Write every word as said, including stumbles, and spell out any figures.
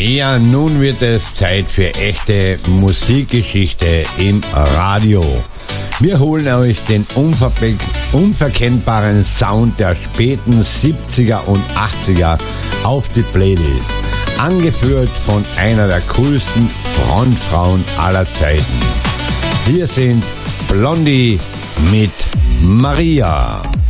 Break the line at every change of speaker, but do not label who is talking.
Ja, nun wird es Zeit für echte Musikgeschichte im Radio. Wir holen euch den unverbe- unverkennbaren Sound der späten siebziger und achtziger auf die Playlist. Angeführt von einer der coolsten Frontfrauen aller Zeiten. Wir sind Blondie mit Maria.